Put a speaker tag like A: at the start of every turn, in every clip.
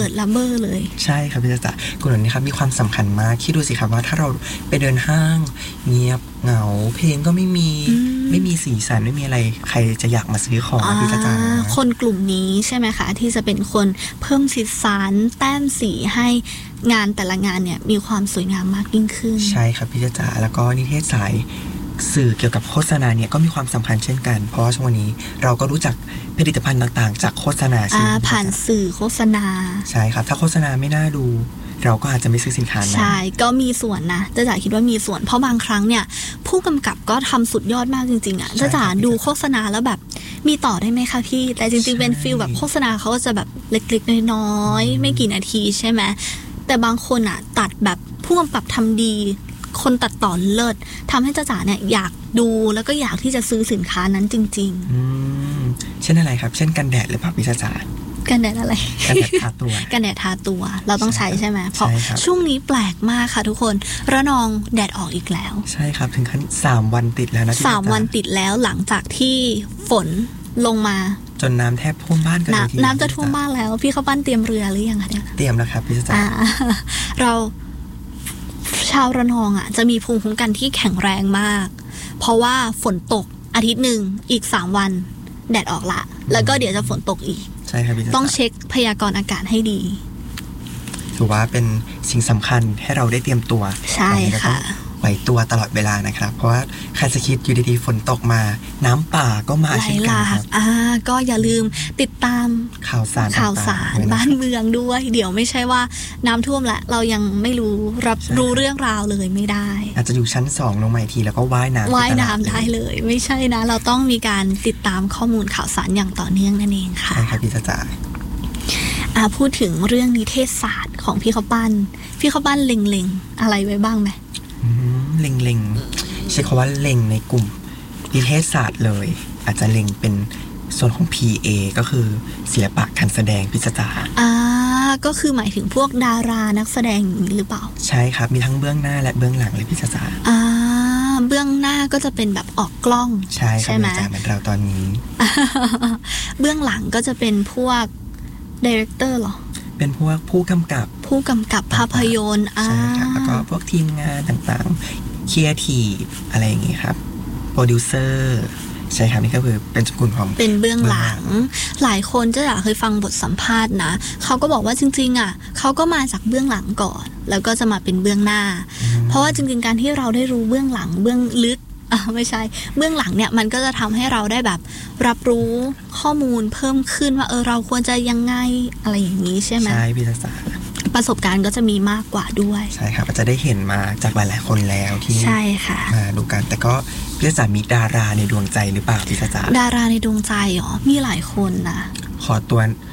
A: ปิดระเบ้อเลย
B: ใช่ครับพี่จ๋ากลุ่มนี้ครับมีความสำคัญมากคิดดูสิครับว่าถ้าเราไปเดินห้างเงียบเหงาเพลงก็ไม่มีสีสันไม่มีอะไรใครจะอยากมาซื้อของพี่จ๋า
A: คนกลุ่มนี้ใช่ไหมคะที่จะเป็นคนเพิ่มสีสันแต้มสีให้งานแต่ละงานเนี่ยมีความสวยงามมากยิ่งขึ้น
B: ใช่ครับพี่จ๋าแล้วก็นิเทศสายสื่อเกี่ยวกับโฆษณาเนี่ยก็มีความสำคัญเช่นกันเพราะว่าช่วงนี้เราก็รู้จักผลิตภัณฑ์ต่างๆจากโฆษณาใช่ไหม
A: ผ่านสื่อโฆษณา
B: ใช่ครับถ้าโฆษณาไม่น่าดูเราก็อาจจะไม่ซื้อสินค้านั้น
A: ใช่ก็มีส่วนนะจ๊ะจ๋าคิดว่ามีส่วนเพราะบางครั้งเนี่ยผู้กำกับก็ทำสุดยอดมากจริงๆอ่ะจ๊ะจ๋าดูโฆษณาแล้วแบบมีต่อได้ไหมคะพี่แต่จริงๆเป็นฟีลแบบโฆษณาเขาก็จะแบบเล็กๆน้อยๆไม่กี่นาทีใช่ไหมแต่บางคนอ่ะตัดแบบผู้กำกับทำดีคนตัดต่อเลิศทำให้จ๊ะจ๋าเนี่ยอยากดูแล้วก็อยากที่จะซื้อสินค้านั้นจริง
B: ๆเช่นอะไรครับเช่นกันแดดหรือเปล่าพี่จ๊ะจ๋า
A: กันแดดอะไร
B: กันแดดทาตัว
A: กันแดดทาตัวเราต้องใช้ใช่ไหมเพราะช่วงนี้แปลกมากค่ะทุกคนระนองแดดออกอีกแล้ว
B: ใช่ครับถึงขั้น3 วันติดแล้วนะ
A: 3 วันติดแล้วหลังจากที่ฝนลงมา
B: จนน้ำแทบท่วมบ้านกันเลยที
A: น้ำจะท่วมบ้านแล้วพี่เขาปั้นเตรียมเรือหรือยังคะเนี่ย
B: เตรียมแล้วครับพี่จ๋า
A: เราชาวระนองอ่ะจะมีภูมิคุ้มกันที่แข็งแรงมากเพราะว่าฝนตกอาทิตย์หนึ่งอีก3 วันแดดออกละแล้วก็เดี๋ยวจะฝนตกอีก
B: ใช่ครับ
A: ต้องเช็คพยากรณ์อากาศให้ดี
B: ถือว่าเป็นสิ่งสำคัญให้เราได้เตรียมตัว
A: ใช่ค่ะ
B: ไหวตัวตลอดเวลานะครับเพราะว่าใครจะคิดอยู่ดีๆฝนตกมาน้ำป่าก็มาเช่นกันครับ
A: ก็อย่าลืมติดตาม
B: ข่าวสาร
A: บ้านเมืองด้วยเดี๋ยวไม่ใช่ว่าน้ำท่วมละเรายังไม่รู้เรื่องราวเลยไม่ได้
B: อาจจะอยู่ชั้น2ลงมาอีกทีแล้วก็ว่ายน้
A: ำได้เลยไม่ใช่นะเราต้องมีการติดตามข้อมูลข่าวสารอย่างต่อเนื่องนั่นเองค่ะ
B: ใช่ครับพี่จ๋า
A: พูดถึงเรื่องนิเทศศาสตร์ของพี่เขาปั้นเล็งๆอะไรไว้บ้างไหม
B: เล็งใช้คำว่าเล็งในกลุ่มนิเทศศาสตร์เลยอาจจะเล็งเป็นส่วนของ PA ก็คือศิลปะการแสดงพิจารณา
A: ก็คือหมายถึงพวกดารานักแสดงหรือเปล่า
B: ใช่ครับมีทั้งเบื้องหน้าและเบื้องหลังเลยพิจารณา
A: เบื้องหน้าก็จะเป็นแบบออกกล้อง
B: ใช่ไหมเหมือนเราตอนนี้
A: เบื้องหลังก็จะเป็นพวกดีเรคเตอร์หรอ
B: เป็นพวกผู้กำกับ
A: ภาพยนตร์
B: ใช่ครับแล้วก็พวกทีมงานต่างๆครีเอทีฟอะไรอย่างงี้ครับโปรดิวเซอร์ใช่ครับนี่ก็คือเป็นกลุ่มของ
A: เป็นเบื้องหลังหลายคนจะเคยฟังบทสัมภาษณ์นะเขาก็บอกว่าจริงๆอ่ะเขาก็มาจากเบื้องหลังก่อนแล้วก็จะมาเป็นเบื้องหน้าเพราะว่าจริงๆการที่เราได้รู้เบื้องหลังเบื้องลึกไม่ใช่เบื้องหลังเนี่ยมันก็จะทำให้เราได้แบบรับรู้ข้อมูลเพิ่มขึ้นว่าเราควรจะยังไงอะไรอย่างนี้ใช่ไหม
B: ใช่พิจารณา
A: ประสบการณ์ก็จะมีมากกว่าด้วย
B: ใช่ครับจะได้เห็นมาจากหลายๆคนแล้วที่
A: ใช่ค่ะ
B: มาดูกันแต่ก็พิจารณามีดาราในดวงใจหรือเปล่าพิจารณา
A: ดาราในดวงใจมีหลายคนนะ
B: ขอ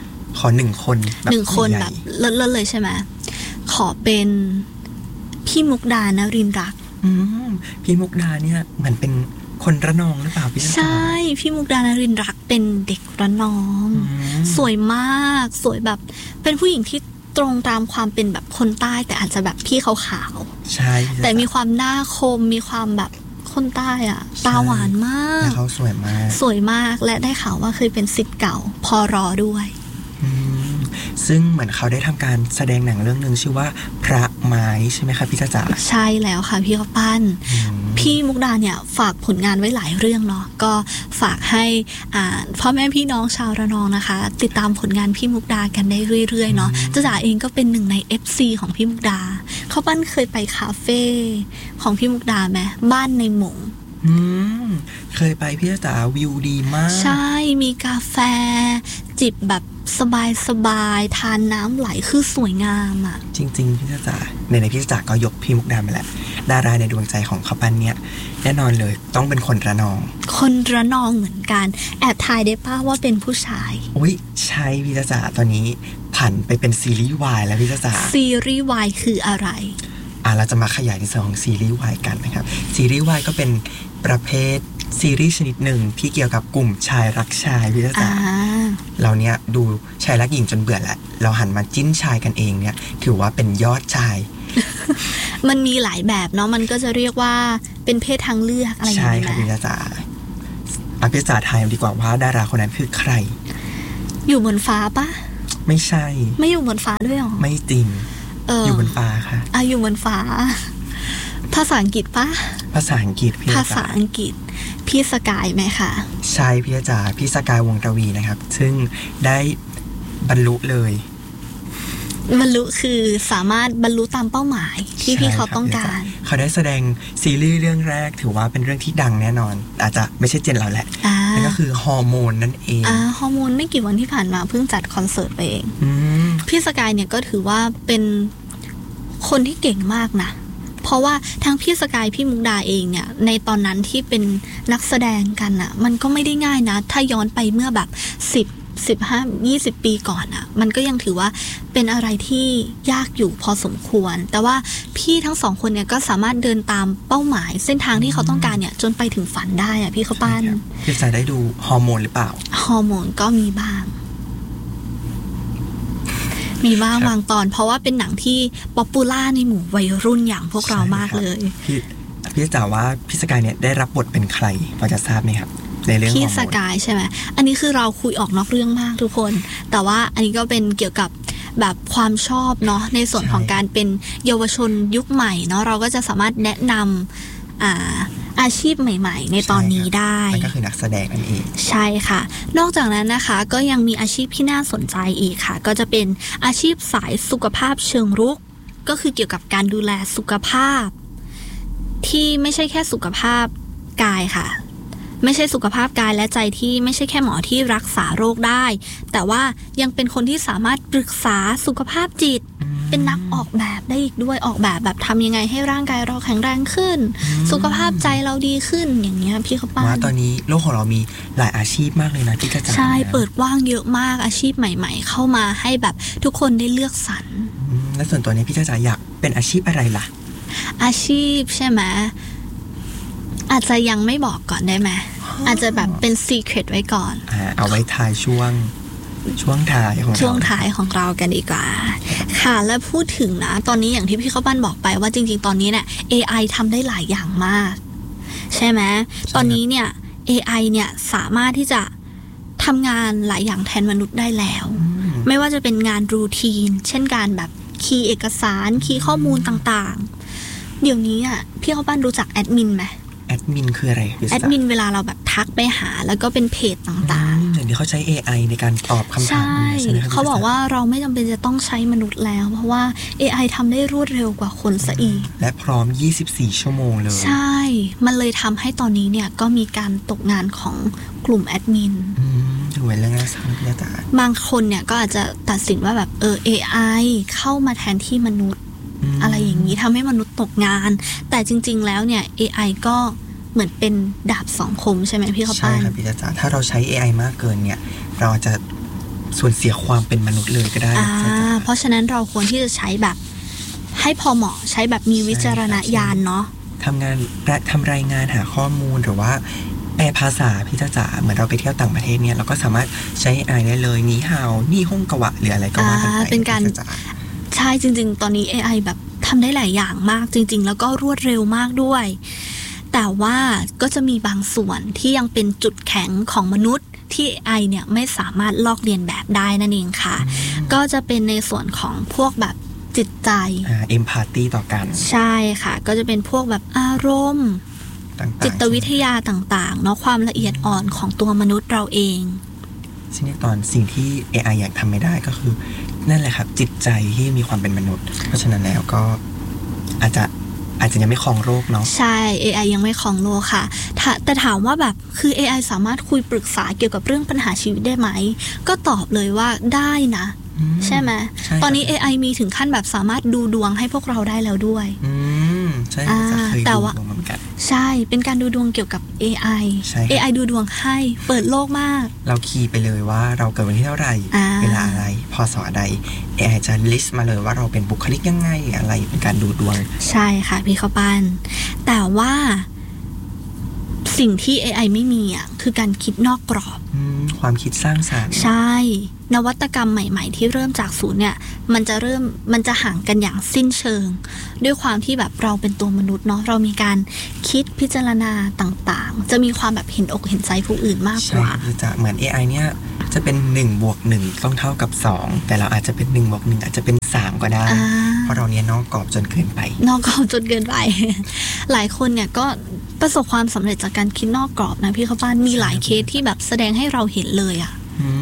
B: 1 คน
A: แบบเลิศเลยใช่ไหมขอเป็นพี่มุกดานรินทร์รัก
B: พี่มุกดาเนี่ยเหมือนเป็นคนระนองหรือเปล่าพี่
A: ใช่พี่มุกดานรินทร์รักเป็นเด็กระนองสวยมากสวยแบบเป็นผู้หญิงที่ตรงตามความเป็นแบบคนใต้แต่อาจจะแบบพี่ขาว
B: ๆใช่
A: แต่มีความหน้าคมมีความแบบคนใต้อ่ะตาหวานมาก
B: แล้วเขาสวย
A: มากและได้ข่าวว่าเคยเป็นศิษย์เก่าพร.ด้วย
B: ซึ่งเหมือนเขาได้ทำการแสดงหนังเรื่องนึงชื่อว่าพระไม้ใช่ไหมคะพี่จ๋า
A: ใช่แล้วค่ะพี่ข้าวปั้นพี่มุกดาเนี่ยฝากผลงานไว้หลายเรื่องเนาะก็ฝากให้พ่อแม่พี่น้องชาวระนองนะคะติดตามผลงานพี่มุกดากันได้เรื่อยๆเนาะจ๋าเองก็เป็นหนึ่งใน FC ของพี่มุกดาข้าวปั้นเคยไปคาเฟ่ของพี่มุกดาไหมบ้านในหมง
B: เคยไปพี่จ๋าวิวดีมาก
A: ใช่มีกาแฟจิบแบบสบายทานน้ำไหลคือสวยงามอ่ะ
B: จริงๆพี่จ๋าในพี่จ๋าก็ยกพี่มุกดามาแหละดาราในดวงใจของข้าวปั้นเนี่ยแน่นอนเลยต้องเป็นคนระนอง
A: เหมือนกันแอบทายได้ป่ะว่าเป็นผู้ชาย
B: อุ๊ยใช่พี่จ๋าตอนนี้ผันไปเป็นซีรีส์วายแล้วพี่จ๋า
A: ซีรีส์วายคืออะไร
B: เราจะมาขยายในส่วนของซีรีส์วายกันนะครับซีรีส์วายก็เป็นประเภทซีรีส์ชนิดหนึ่งที่เกี่ยวกับกลุ่มชายรักชายพี่จ๋าเราเนี่ยดูชายรักหญิงจนเบื่อแล้วเราหันมาจิ้นชายกันเองเนี่ยถือว่าเป็นยอดชาย
A: มันมีหลายแบบเนาะมันก็จะเรียกว่าเป็นเพศทางเลือกอะไรอย่างเงี้ย
B: ใช่ค่ะพี่จ๋าพี่จ๋าทายดีกว่าว่าดาราคนนั้นคือใคร
A: อยู่บนฟ้าปะ
B: ไม่ใช่
A: ไม่อยู่บนฟ้าด้วยหรอ
B: ไม่จริงอยู่บนฟ้าค่ะ
A: อยู่บนฟ้าภาษาอังกฤษปะ
B: ภาษาอังกฤษพี่
A: ภาษาอังกฤษพี่สกายไหมคะ
B: ใช่พี่จ๋าพี่สกายวงศ์ตวีนะครับซึ่งได้บรรลุเลย
A: บรรลุคือสามารถบรรลุตามเป้าหมายที่พี่เขาต้องการ
B: เขาได้แสดงซีรีส์เรื่องแรกถือว่าเป็นเรื่องที่ดังแน่นอนอาจจะไม่ใช่เจนเราแหละนั่นก็คือฮอร์โมนนั่นเอง
A: ฮอร์โมนไม่กี่วันที่ผ่านมาเพิ่งจัดคอนเสิร์ตไปเองพี่สกายเนี่ยก็ถือว่าเป็นคนที่เก่งมากนะเพราะว่าทั้งพี่สกายพี่มุกดาเองเนี่ยในตอนนั้นที่เป็นนักแสดงกันอ่ะมันก็ไม่ได้ง่ายนะถ้าย้อนไปเมื่อแบบ15-20 ปีก่อนอ่ะมันก็ยังถือว่าเป็นอะไรที่ยากอยู่พอสมควรแต่ว่าพี่ทั้งสองคนเนี่ยก็สามารถเดินตามเป้าหมายเส้นทางที่เขาต้องการเนี่ยจนไปถึงฝันได้อ่ะพี่เขาปั้น
B: พี่จะได้ดูฮอร์โมนหรือเปล่า
A: ฮอร์โมนก็มีบ้างบางตอนเพราะว่าเป็นหนังที่ป๊อปปูล่าในหมู่วัยรุ่นอย่างพวกเรามากเลย
B: พี่จ๋าว่าพี่สกายเนี่ยได้รับบทเป็นใครพอจะทราบไหมครับในเรื่อง
A: พี่สกายใช่ไหมอันนี้คือเราคุยออกนอกเรื่องมากทุกคนแต่ว่าอันนี้ก็เป็นเกี่ยวกับแบบความชอบเนาะในส่วนของการเป็นเยาวชนยุคใหม่เนาะเราก็จะสามารถแนะนำอาชีพใหม่ๆในตอนนี้ได้
B: มันก็คือนักแสดงนั่นเอง
A: ใช่ค่ะนอกจากนั้นนะคะก็ยังมีอาชีพที่น่าสนใจอีกค่ะก็จะเป็นอาชีพสายสุขภาพเชิงรุกก็คือเกี่ยวกับการดูแลสุขภาพที่ไม่ใช่แค่สุขภาพกายค่ะไม่ใช่สุขภาพกายและใจที่ไม่ใช่แค่หมอที่รักษาโรคได้แต่ว่ายังเป็นคนที่สามารถปรึกษาสุขภาพจิตเป็นนักออกแบบได้อีกด้วยออกแบบทำยังไงให้ร่างกายเราแข็งแรงขึ้นสุขภาพใจเราดีขึ้นอย่างเงี้ยพี่เขาป้า
B: ว่าตอนนี้โลกของเรามีหลายอาชีพมากเลยนะที่กระจาย
A: ใช่เปิดว่างเยอะมากอาชีพใหม่ๆเข้ามาให้แบบทุกคนได้เลือกสรร
B: และส่วนตัวนี้พี่จ๋าอยากเป็นอาชีพอะไรล่ะ
A: อาชีพใช่ไหมอาจจะยังไม่บอกก่อนได้ไหมอาจจะแบบเป็น secret ไว้ก่อน
B: เอาไว้ทายช่วงท้ายของเรา
A: ช่วงท้ายของเรากันดีกว่าค่ะและพูดถึงนะตอนนี้อย่างที่พี่เข้าบ้านบอกไปว่าจริงๆตอนนี้เนี่ย AI ทำได้หลายอย่างมากใช่ไหมตอนนี้เนี่ย AI เนี่ยสามารถที่จะทำงานหลายอย่างแทนมนุษย์ได้แล้วไม่ว่าจะเป็นงานรูทีนเช่นการแบบคีย์เอกสารคีย์ข้อมูลต่างๆเดี๋ยวนี้อ่ะพี่เข้าบ้านรู้จักแอดมินไหม
B: แอดมินคืออะไร
A: แอดมินเวลาเราแบบทักไปหาแล้วก็เป็นเพจต่าง
B: ๆอย่างนี้เขาใช้ AI ในการตอบคำถาม
A: ใช่เขาบอกว่าเราไม่จำเป็นจะต้องใช้มนุษย์แล้วเพราะว่า AI ทำได้รวดเร็วกว่าคนซะอีก
B: และพร้อม24ชั่วโมงเลย
A: ใช่มันเลยทำให้ตอนนี้เนี่ยก็มีการตกงานของกลุ่มแอดมิน
B: ถือเป็นเรื่องน่าสนใจ
A: บางคนเนี่ยก็อาจจะตัดสินว่าแบบAI เข้ามาแทนที่มนุษย์อะไรอย่างนี้ทำให้มนุษย์ตกงานแต่จริงๆแล้วเนี่ย AI ก็เหมือนเป็นดาบสองคมใช่ไหมพี่เขาป้า
B: ใช่ครับพี่จ๋าถ้าเราใช้ AI มากเกินเนี่ยเราจะสูญเสียความเป็นมนุษย์เลยก็ได้
A: เพราะฉะนั้นเราควรที่จะใช้แบบให้พอเหมาะใช้แบบมีวิจารณญาณเนาะ
B: ทำรายงานหาข้อมูลหรือว่าแปลภาษาพี่จ๋าเหมือนเราไปเที่ยวต่างประเทศเนี่ยเราก็สามารถใช้ AI ได้เลยนี่ฮาวนี่ฮ่องกะวะหรืออะไรก็ว่ากันไป
A: เป็นการใช่จริงๆตอนนี้ AI แบบทำได้หลายอย่างมากจริงๆแล้วก็รวดเร็วมากด้วยแต่ว่าก็จะมีบางส่วนที่ยังเป็นจุดแข็งของมนุษย์ที่ AI เนี่ยไม่สามารถลอกเลียนแบบได้นั่นเองค่ะก็จะเป็นในส่วนของพวกแบบจิตใจ
B: empathy ต่อกัน
A: ใช่ค่ะก็จะเป็นพวกแบบอารมณ์จิตวิทยาต่างๆเนาะความละเอียดอ่อนของตัวมนุษย์เราเอง
B: ซึ่งในตอนสิ่งที่ AI อยากทำไม่ได้ก็คือนั่นแหละครับจิตใจที่มีความเป็นมนุษย์เพราะฉะนั้นแล้วก็อาจจะยังไม่ครองโลกเนาะ
A: ใช่ AI ยังไม่ครองโลกค่ะแต่ถามว่าแบบคือ AI สามารถคุยปรึกษาเกี่ยวกับเรื่องปัญหาชีวิตได้ไหมก็ตอบเลยว่าได้นะใช่ไหมตอนนี้ AI มีถึงขั้นแบบสามารถดูดวงให้พวกเราได้แล้วด้วย
B: ใช่
A: แต่ว่าใช่เป็นการดูดวงเกี่ยวกับ AI ดูดวงให้เปิดโลกมาก
B: เราคีย์ไปเลยว่าเราเกิดวันที่เท่าไหร่เวลาอะไรพศใด AI จะลิสต์มาเลยว่าเราเป็นบุคลิกยังไงอะไรเป็นการดูดวง
A: ใช่ค่ะพี่ข้าวปั้นแต่ว่าสิ่งที่ AI ไม่มีอ่ะคือการคิดนอกกรอบ
B: ความคิดสร้างสรรค์
A: ใช่นวัตกรรมใหม่ๆที่เริ่มจากศูนย์เนี่ยมันจะห่างกันอย่างสิ้นเชิงด้วยความที่แบบเราเป็นตัวมนุษย์เนาะเรามีการคิดพิจารณาต่างๆจะมีความแบบเห็นอกเห็นใจผู้อื่นมากกว่า
B: ใช่จะเหมือน AI เนี่ยจะเป็น1+1ต้องเท่ากับ2แต่เราอาจจะเป็น1+1อาจจะเป็น3ก็ได้เพราะเราเนี่ยนอกกรอบจนเกินไป
A: หลายคนเนี่ยก็ประสบความสำเร็จจากการคิดนอกกรอบนะพี่ข้าวปั้นมีหลายเคสที่แบบแสดงให้เราเห็นเลยอ่ะ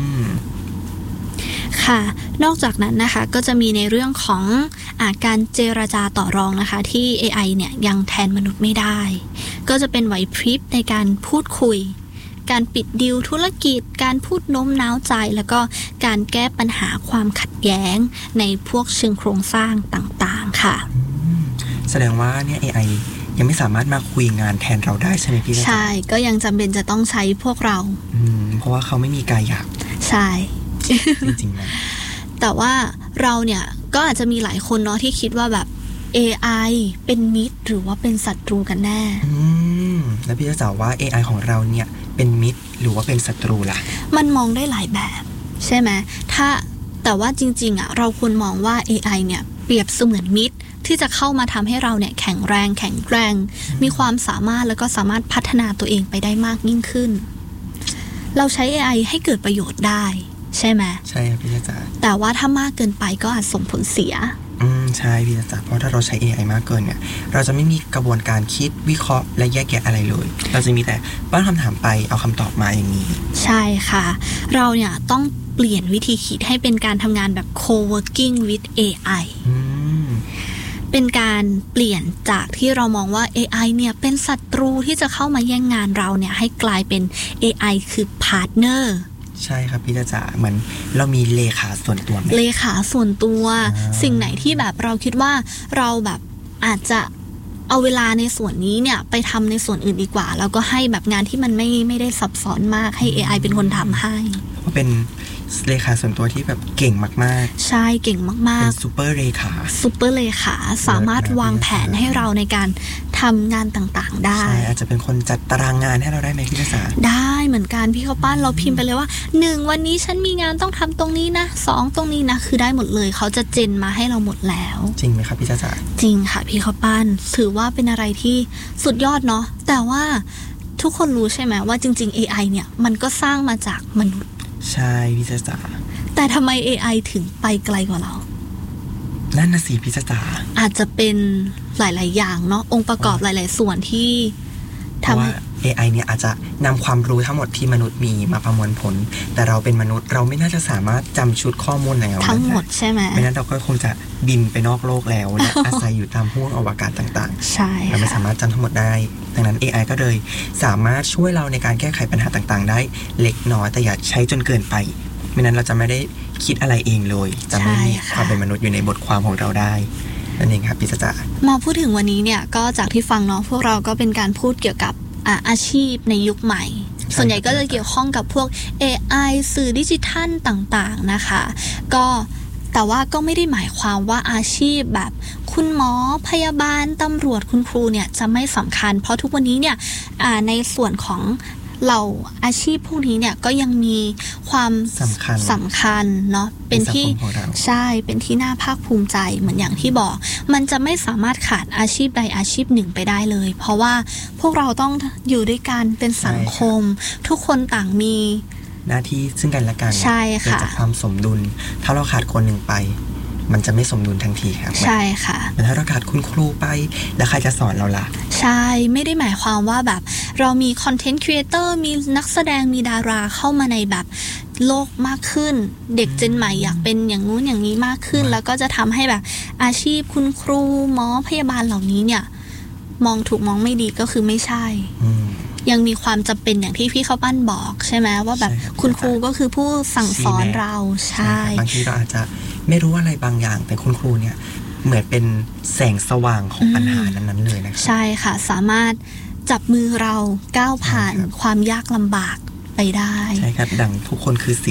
A: ค่ะนอกจากนั้นนะคะก็จะมีในเรื่องของการเจรจาต่อรองนะคะที่ AI เนี่ยยังแทนมนุษย์ไม่ได้ก็จะเป็นไหวพริบในการพูดคุยการปิดดีลธุรกิจการพูดโน้มน้าวใจแล้วก็การแก้ปัญหาความขัดแย้งในพวกเชิงโครงสร้างต่างๆค่ะ
B: แสดงว่าเนี่ย AI ยังไม่สามารถมาคุยงานแทนเราได้ใช่ไหมพี่
A: ใช่ก็ยังจำเป็นจะต้องใช้พวกเรา
B: เพราะว่าเขาไม่มีกายหยาบ
A: ใช่
B: จริงๆนะ
A: แต่ว่าเราเนี่ยก็อาจจะมีหลายคนเนาะที่คิดว่าแบบ AI เป็นมิตรหรือว่าเป็นศัตรูกันแน่
B: แล้วพี่จะสาวว่า AI ของเราเนี่ยเป็นมิตรหรือว่าเป็นศัตรูล่ะ
A: มันมองได้หลายแบบใช่ไหมแต่ว่าจริงๆเราควรมองว่า AI เนี่ยเปรียบเสมือนมิตรที่จะเข้ามาทำให้เราเนี่ยแข็งแรงมีความสามารถแล้วก็สามารถพัฒนาตัวเองไปได้มากยิ่งขึ้นเราใช้ AI ให้เกิดประโยชน์ได้ใช่ไหม
B: ใช่ครับพี่จ๋า
A: แต่ว่าถ้ามากเกินไปก็อาจส่งผลเสีย
B: ใช่พี่จ๋าเพราะถ้าเราใช้ AI มากเกินเนี่ยเราจะไม่มีกระบวนการคิดวิเคราะห์และแยกแยะอะไรเลยเราจะมีแต่ตั้งคำถามไปเอาคำตอบมาอย่างนี้
A: ใช่ค่ะเราเนี่ยต้องเปลี่ยนวิธีคิดให้เป็นการทำงานแบบ co-working with AI เป็นการเปลี่ยนจากที่เรามองว่า AI เนี่ยเป็นศัตรูที่จะเข้ามาแย่งงานเราเนี่ยให้กลายเป็น AI คือพาร์ทเนอร์
B: ใช่ครับพี่จ๋าเหมือนเรามีเลขาส่วนตัว
A: เลขาส่วนตัวสิ่งไหนที่แบบเราคิดว่าเราแบบอาจจะเอาเวลาในส่วนนี้เนี่ยไปทำในส่วนอื่นดีกว่าแล้วก็ให้แบบงานที่มันไม่ได้ซับซ้อนมากให้ AI เป็นคนทำให้
B: ก็เป็นเลขาส่วนตัวที่แบบเก่งมาก
A: ๆใช่เก่งมากๆ
B: เป็นซูเปอร์เลขา
A: สามารถวางแผนให้เราในการทำงานต่างๆได้
B: ใช่อาจจะเป็นคนจัดตารางงานให้เราได้ไหมพี่ภาษา
A: ได้เหมือนกันพี่ข้าวปั้นเราพิมพ์ไปเลยว่า1วันนี้ฉันมีงานต้องทำตรงนี้นะ2ตรงนี้นะคือได้หมดเลยเขาจะเจนมาให้เราหมดแล้ว
B: จริงไหมครับพี่ภาษา
A: จริงค่ะพี่ข้าวปั้นถือว่าเป็นอะไรที่สุดยอดเนาะแต่ว่าทุกคนรู้ใช่ไหมว่าจริงๆ AI เนี่ยมันก็สร้างมาจากมนุษย์
B: ใช่พี่ภาษา
A: แต่ทำไม AI ถึงไปไกลกว่าเรา
B: นั่นน่ะสิพี่จ๋า
A: อาจจะเป็นหลายๆอย่างเนาะองค์ประกอบหลายๆส่วนที่
B: ทำว่า AI เนี่ยอาจจะนำความรู้ทั้งหมดที่มนุษย์มีมาประมวลผลแต่เราเป็นมนุษย์เราไม่น่าจะสามารถจำชุดข้อมูล
A: ทั้งหมดใช่ไหม
B: ไม่นั้นเราก็คงจะบินไปนอกโลกแล้วและอาศัยอยู่ตามห้วงอวกาศต่าง
A: ๆใช่
B: เราไม่สามารถจำทั้งหมดได้ดังนั้น AI ก็เลยสามารถช่วยเราในการแก้ไขปัญหาต่างๆได้เล็กน้อยแต่อย่าใช้จนเกินไปไม่นั้นเราจะไม่ได้คิดอะไรเองเลยจะไม่มีความเป็นมนุษย์อยู่ในบทความของเราได้นั่นเองครับพี่จ๋า
A: มาพูดถึงวันนี้เนี่ยก็จากที่ฟังเนาะพวกเราก็เป็นการพูดเกี่ยวกับอาชีพในยุคใหม่ส่วนใหญ่ก็จะเกี่ยวข้องกับพวก AI สื่อดิจิทัลต่างๆนะคะแต่ว่าก็ไม่ได้หมายความว่าอาชีพแบบคุณหมอพยาบาลตำรวจคุณครูเนี่ยจะไม่สำคัญเพราะทุกวันนี้เนี่ยในส่วนของเราอาชีพพวกนี้เนี่ยก็ยังมีความสำคัญเนาะเป็นที่ใช่เป็นที่น่าภาคภูมิใจเหมือนอย่างที่บอกมันจะไม่สามารถขาดอาชีพใดอาชีพหนึ่งไปได้เลยเพราะว่าพวกเราต้องอยู่ด้วยกันเป็นสังคมทุกคนต่างมี
B: หน้าที่ซึ่งกันและกัน
A: ใช่ค่ะ
B: จากความสมดุลถ้าเราขาดคนหนึ่งไปมันจะไม่สมดุลทันทีครับ
A: ใช่ค่ะ
B: แต่ถ้าเราขาดคุณครูไปแล้วใครจะสอนเราล่ะ
A: ใช่ไม่ได้หมายความว่าแบบเรามีคอนเทนต์ครีเอเตอร์มีนักแสดงมีดาราเข้ามาในแบบโลกมากขึ้นเด็กเจนใหม่อยากเป็นอย่างนู้นอย่างนี้มากขึ้นแล้วก็จะทำให้แบบอาชีพคุณครูหมอพยาบาลเหล่านี้เนี่ยมองถูกมองไม่ดีก็คือไม่ใช่ยังมีความจำเป็นอย่างที่พี่ข้าวปั้นบอกใช่ไหมว่าแบบคุณครูก็คือผู้สั่งสอนเราใช่
B: บางทีเราอาจจะไม่รู้อะไรบางอย่างแต่คุณครูเนี่ยเหมือนเป็นแสงสว่างของปัญหานั้นๆเลยนะครับ
A: ใช่ค่ะสามารถจับมือเราก้าวผ่านความยากลำบากไปได้
B: ใช่ครับดังทุกคนคือศิษย์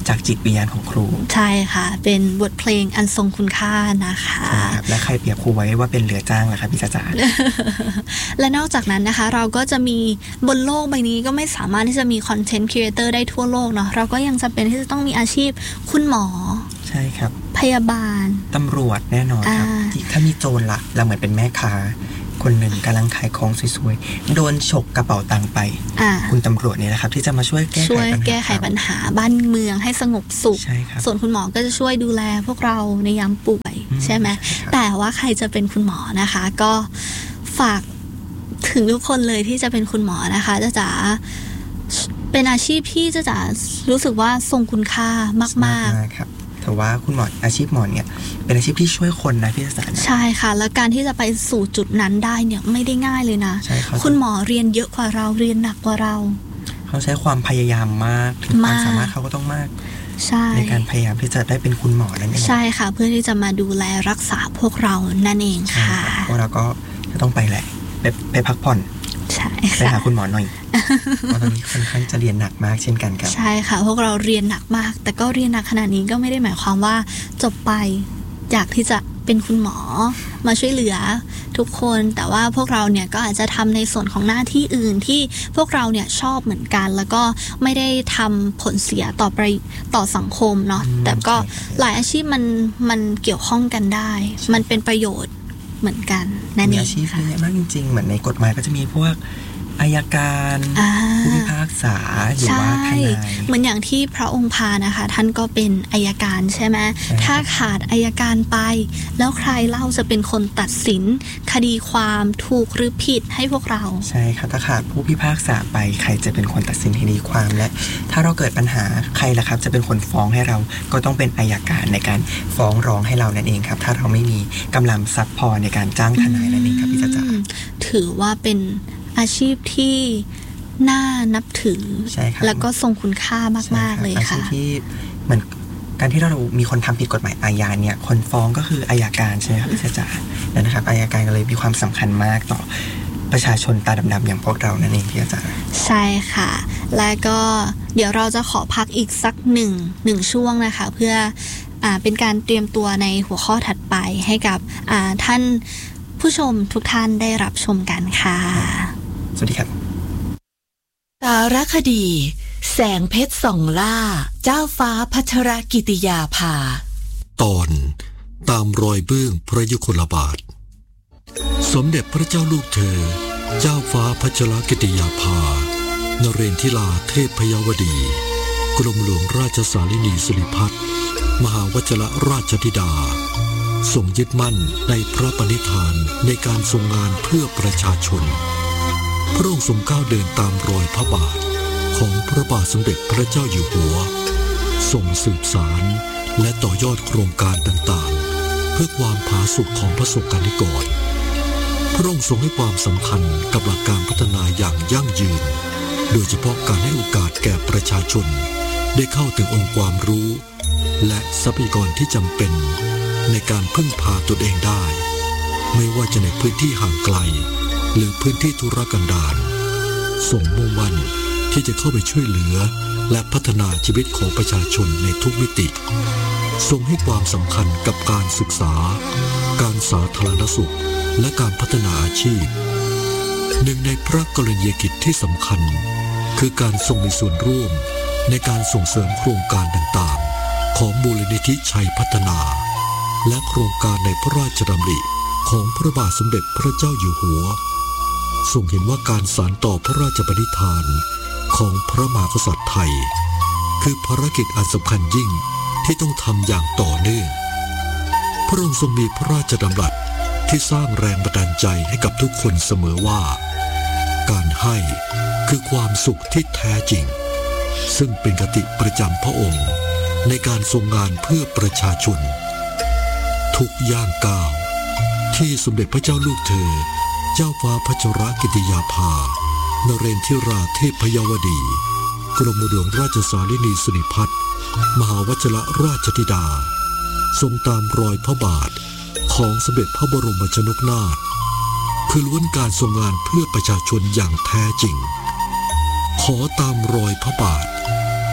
B: จากจิตวิญญาณของครู
A: ใช่ค่ะเป็นบทเพลงอันทรงคุณค่านะคะ
B: และใครเปรียบครูไว้ว่าเป็นเหลือจ้างล่ะครับพี่จ๋า
A: และนอกจากนั้นนะคะเราก็จะมีบนโลกใบนี้ก็ไม่สามารถที่จะมีคอนเทนต์ครีเอเตอร์ได้ทั่วโลกเนาะเราก็ยังจำเป็นที่จะต้องมีอาชีพคุณหมอ
B: ใช่ครับ
A: พยาบาล
B: ตำรวจแน่นอนครับถ้ามีโจรละเราเหมือนเป็นแม่ค้าคนหนึ่งกำลังขายของสวยๆโดนฉกกระเป๋าตังค์ไปคุณตำรวจเนี่ยนะครับที่จะมาช่วยแก้ไขปัญหา
A: บ้านเมืองให้สงบสุขส่วนคุณหมอก็จะช่วยดูแลพวกเราในยามป่วยใช่ไหมแต่ว่าใครจะเป็นคุณหมอนะคะก็ฝากถึงทุกคนเลยที่จะเป็นคุณหมอนะคะจ๋าเป็นอาชีพที่จ๋ารู้สึกว่าทรงคุณค่ามาก
B: ๆครับแต่ว่าคุณหมออาชีพหมอเนี่ยเป็นอาชีพที่ช่วยคนนะพี่สาร
A: ใช่ค่ะแล้วการที่จะไปสู่จุดนั้นได้เนี่ยไม่ได้ง่ายเลยนะคุณหมอเรียนเยอะกว่าเราเรียนหนักกว่าเรา
B: เขาใช้ความพยายามมากถึงความสามารถเขาก็ต้องมากในการพยายามที่จะได้เป็นคุณหมอนั่นเอง
A: ใช่ค่ะเพื่อที่จะมาดูแลรักษาพวกเรานั่นเองค่ะ
B: พวกเราก็จะต้องไปแหละไปพักผ่อน
A: ใช่
B: ไปหาคุณหมอหน่อยเพราะตอนนี้ค่อนข้างจะเรียนหนักมากเช่นกันครับ
A: ใช่ค่ะพวกเราเรียนหนักมากแต่ก็เรียนหนักขนาดนี้ก็ไม่ได้หมายความว่าจบไปอยากที่จะเป็นคุณหมอมาช่วยเหลือทุกคนแต่ว่าพวกเราเนี่ยก็อาจจะทำในส่วนของหน้าที่อื่นที่พวกเราเนี่ยชอบเหมือนกันแล้วก็ไม่ได้ทำผลเสียต่อสังคมเนาะแต่ก็หลายอาชีพมันเกี่ยวข้องกันได้มันเป็นประโยชน์เหมือนกันนั่นเอง
B: มีอาชีพเยอะมากจริงๆเหมือนในกฎหมายก็จะมีพวกอัยการผู้พิพากษาหรือว่าทนาย
A: เหมือนอย่างที่พระองค์พานะคะท่านก็เป็นอัยการใช่ไหมถ้าขาดอัยการไปแล้วใครเล่าจะเป็นคนตัดสินคดีความถูกหรือผิดให้พวกเรา
B: ใช่ครับถ้าขาดผู้พิพากษาไปใครจะเป็นคนตัดสินคดีความและถ้าเราเกิดปัญหาใครล่ะครับจะเป็นคนฟ้องให้เราก็ต้องเป็นอัยการในการฟ้องร้องให้เรานั่นเองครับถ้าเราไม่มีกำลังทรัพย์พอในการจ้างทนายนั่นเองครับพี่จ๋า
A: ถือว่าเป็นอาชีพที่น่านับถือแล้วก็ทรงคุณค่ามากๆเลยค่ะ
B: อาชีพที่เหมือนการที่เรามีคนทำผิดกฎหมายอาญาเนี่ยคนฟ้องก็คืออัยการใช่ไหมครับพี่จ๋านะครับอัยการก็เลยมีความสำคัญมากต่อประชาชนตาดำๆอย่างพวกเรานั่นเองพี่จ๋า
A: ใช่ค่ะและก็เดี๋ยวเราจะขอพักอีกสักหนึ่งช่วงนะคะเพื่อเป็นการเตรียมตัวในหัวข้อถัดไปให้กับท่านผู้ชมทุกท่านได้รับชมกันค่ะ
B: สวัสดีครับ
C: สารคดีแสงเพชรส่องล่าเจ้าฟ้าพัชรกิติยาภา
D: ตอนตามรอยเบื้องพระยุคลบาทสมเด็จพระเจ้าลูกเธอเจ้าฟ้าพัชรกิติยาภานเรนทิลาเทพพยวดีกรมหลวงราชสารินีสิริพัฒน์มหาวชิรราชธิดาทรงยึดมั่นในพระปณิธานในการทรงงานเพื่อประชาชนพระองค์ทรงก้าวเดินตามรอยพระบาทของพระบาทสมเด็จพระเจ้าอยู่หัวทรงสืบสารและต่อยอดโครงการต่างๆเพื่อความผาสุกของพระสงฆ์นิกรพระองค์ทรงให้ความสำคัญกับหลักการพัฒนาอย่างยั่งยืนโดยเฉพาะการให้โอกาสแก่ประชาชนได้เข้าถึงองค์ความรู้และทรัพยากรที่จำเป็นในการพึ่งพาตนเองได้ไม่ว่าจะในพื้นที่ห่างไกลหรือพื้นที่ทุรกันดารทรงมุ่งมั่นที่จะเข้าไปช่วยเหลือและพัฒนาชีวิตของประชาชนในทุกมิติทรงให้ความสำคัญกับการศึกษาการสาธารณสุขและการพัฒนาอาชีพหนึ่งในพระกรณียกิจที่สำคัญคือการทรงมีส่วนร่วมในการส่งเสริมโครงการต่างๆของมูลนิธิชัยพัฒนาและโครงการในพระราชดำริของพระบาทสมเด็จพระเจ้าอยู่หัวทรงเห็นว่าการสานต่อพระราชปณิธานของพระมหากษัตริย์ไทยคือภารกิจอันสำคัญยิ่งที่ต้องทำอย่างต่อเนื่องพระองค์ทรงมีพระราชดำรัสที่สร้างแรงบันดาลใจให้กับทุกคนเสมอว่าการให้คือความสุขที่แท้จริงซึ่งเป็นคติประจำพระองค์ในการทรงงานเพื่อประชาชนทุกย่างก้าวที่สมเด็จพระเจ้าลูกเธอเจ้าฟ้าพัชรกิติยาภานเรนทิราเทพพยวดีกรมหลวงราชสารินีสิริพัฒน์มหาวชิรราชธิดาทรงตามรอยพระบาทของสมเด็จพระบรมชนกนาถคือล้วนการทรงงานเพื่อประชาชนอย่างแท้จริงขอตามรอยพระบาท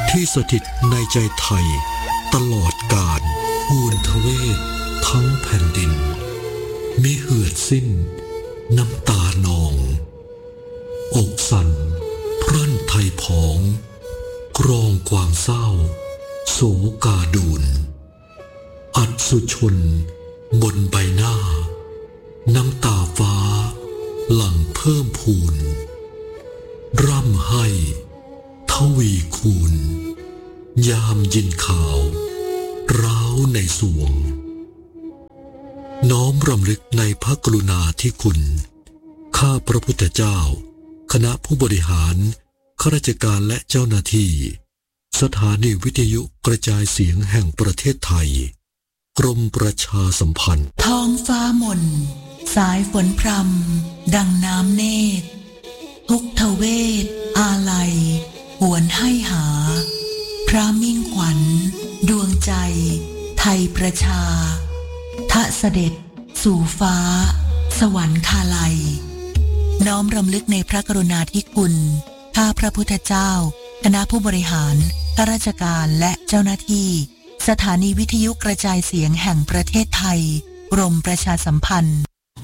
D: ที่สถิตในใจไทยตลอดกาลภูนทเวศทั้งแผ่นดินมิเหือดสิ้นน้ำตานองอกสั่นพรั่นไทยผองกรองความเศร้าโศกาดูนอัศชนบนใบหน้าน้ำตาฟ้าหลั่งเพิ่มพูนร่ำให้ทวีคูณยามยินข่าวร้าวในสวงน้อมรำลึกในพระกรุณาธิคุณข้าพระพุทธเจ้าคณะผู้บริหารข้าราชการและเจ้าหน้าที่สถานีวิทยุกระจายเสียงแห่งประเทศไทยกรมประชาสัมพันธ์
C: ท้องฟ้ามนสายฝนพรำดังน้ำเนตรทุกทเวศอาลัยหวนให้หาพระมิ่งขวัญดวงใจไทยประชาทะเสด็จสู่ฟ้าสวรรคาลัยน้อมรำลึกในพระกรุณาธิคุณข้าพระพุทธเจ้าคณะผู้บริหารข้าราชการและเจ้าหน้าที่สถานีวิทยุกระจายเสียงแห่งประเทศไทยกรมประชาสัมพันธ์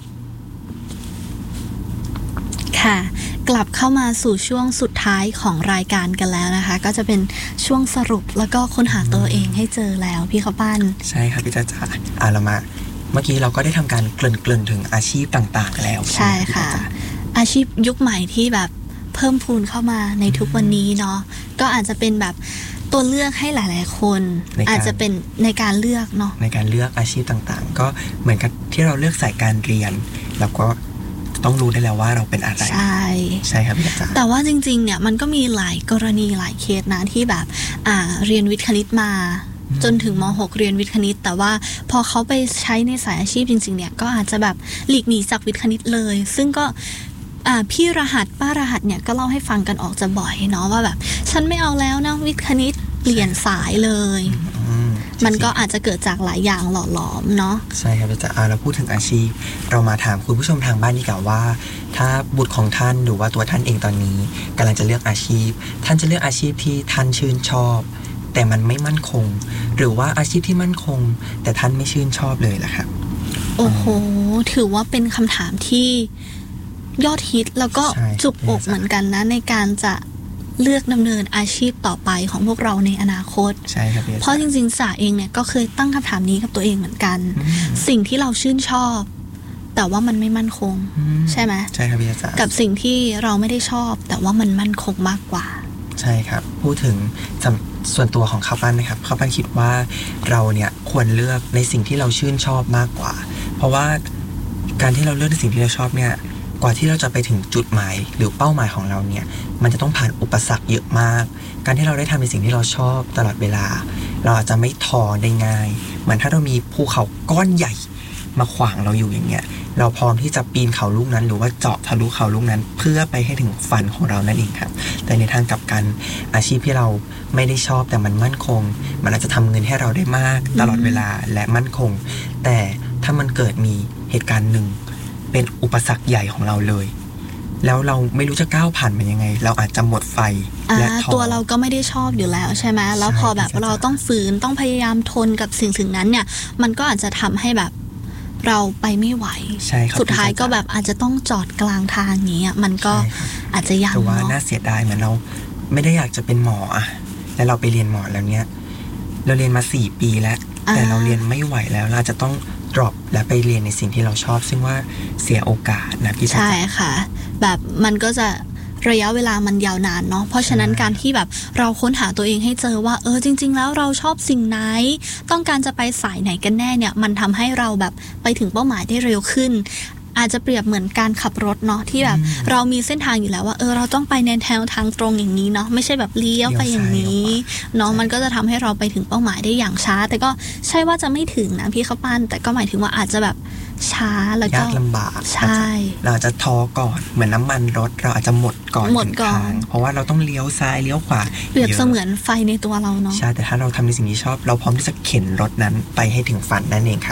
A: ค่ะกลับเข้ามาสู่ช่วงสุดท้ายของรายการกันแล้วนะคะก็จะเป็นช่วงสรุปแล้วก็ค้นหาตัวเองให้เจอแล้วพี่ข้าวปั้น
B: ใช่ครับพี่จ๊ะจ๋าเรามาเมื่อกี้เราก็ได้ทำการเกริ่นถึงอาชีพต่างๆแล้ว
A: ใช่ค่ะอาชีพยุคใหม่ที่แบบเพิ่มพูนเข้ามาในทุกวันนี้เนาะก็อาจจะเป็นแบบตัวเลือกให้หลายๆคนอาจจะเป็นในการเลือกเนาะ
B: ในการเลือกอาชีพต่างๆก็เหมือนกับที่เราเลือกสายการเรียนแล้วก็ต้องรู้ได้แล้วว่าเราเป็นอะไรใช่ครับพี่จ๋า
A: แต่ว่าจริงๆเนี่ยมันก็มีหลายกรณีหลายเคสนะที่แบบเรียนวิทย์คณิตมาจนถึงม.6 เรียนวิทย์คณิตแต่ว่าพอเขาไปใช้ในสายอาชีพจริงๆเนี่ยก็อาจจะแบบหลีกหนีจากวิทย์คณิตเลยซึ่งก็พี่รหัสป้ารหัสเนี่ยก็เล่าให้ฟังกันออกจะบ่อยเนาะว่าแบบฉันไม่เอาแล้วนะวิทย์คณิตเปลี่ยนสายเลยมันก็อาจจะเกิดจากหลายอย่างหล่อหลอมเนาะ
B: ใช่ครับพี่จ๋าเราพูดถึงอาชีพเรามาถามคุณผู้ชมทางบ้านดีกว่าว่าถ้าบุตรของท่านหรือว่าตัวท่านเองตอนนี้กำลังจะเลือกอาชีพท่านจะเลือกอาชีพที่ท่านชื่นชอบแต่มันไม่มั่นคงหรือว่าอาชีพที่มั่นคงแต่ท่านไม่ชื่นชอบเลยล่ะครับ
A: โอ้โหถือว่าเป็นคำถามที่ยอดฮิตแล้วก็จุกอกเหมือนกันนะในการจะเลือกดำเนินอาชีพต่อไปของพวกเราในอนาคต
B: ใช่ครับ
A: เพราะจริงๆจ๋าเองเนี่ยก็เคยตั้งคำถามนี้กับตัวเองเหมือนกันสิ่งที่เราชื่นชอบแต่ว่ามันไม่มั่นคงใช่ไหม
B: ใช่ครับพี่จ๋า
A: กับสิ่งที่เราไม่ได้ชอบแต่ว่ามันมั่นคงมากกว่า
B: ใช่ครับพูดถึงส่วนตัวของข้าวปั้นนะครับข้าวปั้นคิดว่าเราเนี่ยควรเลือกในสิ่งที่เราชื่นชอบมากกว่าเพราะว่าการที่เราเลือกในสิ่งที่เราชอบเนี่ยกว่าที่เราจะไปถึงจุดหมายหรือเป้าหมายของเราเนี่ยมันจะต้องผ่านอุปสรรคเยอะมากการที่เราได้ทำในสิ่งที่เราชอบตลอดเวลาเราอาจจะไม่ท้อได้ง่ายเหมือนถ้าเรามีภูเขาก้อนใหญ่มาขวางเราอยู่อย่างเงี้ยเราพร้อมที่จะปีนเขาลูกนั้นหรือว่าเจาะทะลุเขาลูกนั้นเพื่อไปให้ถึงฝันของเรานั่นเองครับแต่ในทางกลับกันอาชีพที่เราไม่ได้ชอบแต่มันมั่นคงมันอาจจะทำเงินให้เราได้มากตลอดเวลาและมั่นคงแต่ถ้ามันเกิดมีเหตุการณ์หนึ่งเป็นอุปสรรคใหญ่ของเราเลยแล้วเราไม่รู้จะก้าวผ่านมันยังไงเราอาจจะหมดไฟและท้อ
A: ตัวเราก็ไม่ได้ชอบอยู่แล้วใช่ไหมแล้วพอแบบเราต้องฝืนต้องพยายามทนกับสิ่งนั้นเนี่ยมันก็อาจจะทำให้แบบเราไปไม่ไหวสุดท้ายก็แบบอาจจะต้องจอดกลางทางนี้มันก็อาจจะยาก
B: แต่ว่าน่าเสียดายเหมือนเราไม่ได้อยากจะเป็นหมอแล้วเราไปเรียนหมอแล้วเนี่ยเราเรียนมา4 ปีแล้วแต่เราเรียนไม่ไหวแล้วเราจะต้องdrop และไปเรียนในสิ่งที่เราชอบซึ่งว่าเสียโอกาสนะพี่
A: ใช่ค่ะแบบมันก็จะระยะเวลามันยาวนานเนาะเพราะฉะนั้นการที่แบบเราค้นหาตัวเองให้เจอว่าจริงๆแล้วเราชอบสิ่งไหนต้องการจะไปสายไหนกันแน่เนี่ยมันทำให้เราแบบไปถึงเป้าหมายได้เร็วขึ้นอาจจะเปรียบเหมือนการขับรถเนาะที่แบบเรามีเส้นทางอยู่แล้วว่าเราต้องไปในแนวทางตรงอย่างนี้เนาะไม่ใช่แบบเลี้ยวไปอย่างนี้เนาะมันก็จะทำให้เราไปถึงเป้าหมายได้อย่างช้าแต่ก็ใช่ว่าจะไม่ถึงนะพี่ข้าวปั้นแต่ก็หมายถึงว่าอาจจะแบบช้าแล้วก็
B: ยากลำบาก
A: ใช่
B: เราจะท้อก่อนเหมือนน้ำมันรถเราอาจจะหมดก่อนเพราะว่าเราต้องเลี้ยวซ้ายเลี้ยวขวา
A: เปรียบเสมือนไฟในตัวเราเนาะ
B: ใช่แต่ถ้าเราทำในสิ่งที่ชอบเราพร้อมที่จะเข็นรถนั้นไปให้ถึงฝันนั่นเองครับ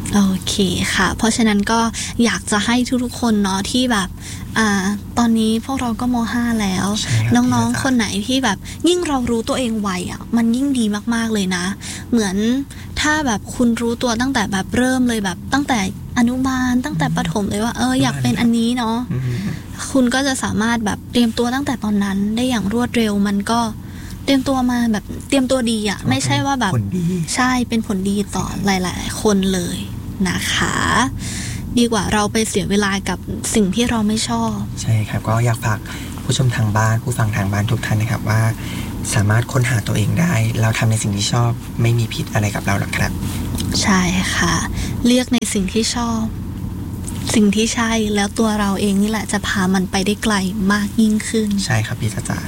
A: โอเคค่ะเพราะฉะนั้นก็อยากจะให้ทุกๆคนเนาะที่แบบตอนนี้พวกเราก็ม.5 แล้วน้องๆคนไหนที่แบบยิ่งเรารู้ตัวเองไวอ่ะมันยิ่งดีมากๆเลยนะเหมือนถ้าแบบคุณรู้ตัวตั้งแต่แบบเริ่มเลยแบบตั้งแต่อนุบาลตั้งแต่ประถมเลยว่าอยากเป็นอันนี้เนาะคุณก็จะสามารถแบบเตรียมตัวตั้งแต่ตอนนั้นได้อย่างรวดเร็วมันก็เตรียมตัวมาแบบเตรียมตัวดีอ่ะไม่ใช่ว่าแบบใช่เป็นผลดีต่อหลายๆคนเลยนะคะดีกว่าเราไปเสียเวลากับสิ่งที่เราไม่ชอบ
B: ใช่ครับก็อยากฝากผู้ชมทางบ้านผู้ฟังทางบ้านทุกท่านนะครับว่าสามารถค้นหาตัวเองได้เราทำในสิ่งที่ชอบไม่มีผิดอะไรกับเราหรอกครับ
A: ใช่ค่ะเลือกในสิ่งที่ชอบสิ่งที่ใช่แล้วตัวเราเองนี่แหละจะพามันไปได้ไกลมากยิ่งขึ้น
B: ใช่ครับพี่จ๋า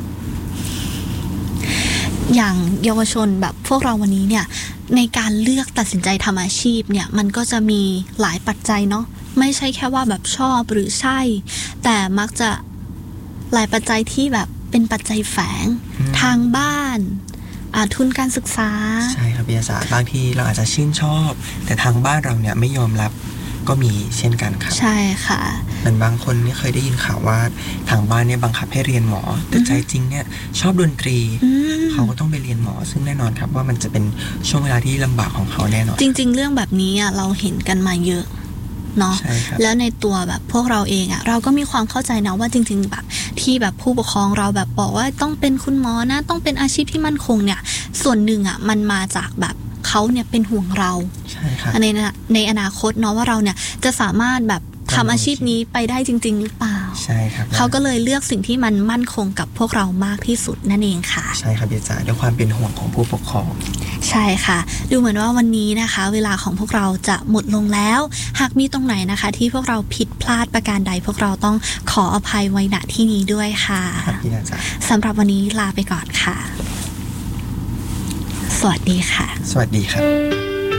A: อย่างเยาวชนแบบพวกเราวันนี้เนี่ยในการเลือกตัดสินใจทำอาชีพเนี่ยมันก็จะมีหลายปัจจัยเนาะไม่ใช่แค่ว่าแบบชอบหรือใช่แต่มักจะหลายปัจจัยที่แบบเป็นปัจจัยแฝงทางบ้านทุนการศึกษา
B: ใช่ครับพี่จ๋าบางทีเราอาจจะชื่นชอบแต่ทางบ้านเราเนี่ยไม่ยอมรับก็มีเช่นกันครับ
A: ใช่ค่ะ
B: เหมือนบางคนเนี่ยเคยได้ยินข่าวว่าทางบ้านเนี่ยบังคับให้เรียนหมอแต่ใจจริงเนี่ยชอบดนตรีเขาก็ต้องไปเรียนหมอซึ่งแน่นอนครับว่ามันจะเป็นช่วงเวลาที่ลำบากของเขาแน่นอน
A: จริงๆเรื่องแบบนี้เราเห็นกันมาเยอะเนาะแล้วในตัวแบบพวกเราเองเราก็มีความเข้าใจนะว่าจริงๆแบบที่แบบผู้ปกครองเราแบบบอกว่าต้องเป็นคุณหมอนะต้องเป็นอาชีพที่มั่นคงเนี่ยส่วนหนึ่งมันมาจากแบบเขาเนี่ยเป็นห่วงเรา
B: ใช่ครับ
A: ในอนาคตเนาะว่าเราเนี่ยจะสามารถแบบทำอาชีพนี้ไปได้จริงๆหรือเปล่า
B: ใช่ครับ
A: เขาก็เลยเลือกสิ่งที่มันมั่นคงกับพวกเรามากที่สุดนั่นเองค่ะ
B: ใช่ครับพี่จ๋าด้วยความเป็นห่วงของผู้ปกครอง
A: ใช่ค่ะดูเหมือนว่าวันนี้นะคะเวลาของพวกเราจะหมดลงแล้วหากมีตรงไหนนะคะที่พวกเราผิดพลาดประการใดพวกเราต้องขออภัยไว้ณที่นี้ด้วยค่ะ
B: ครับพี่จ๋า
A: สำหรับวันนี้ลาไปก่อนค่ะสวัสดีค่ะ
B: สวัสดีครับ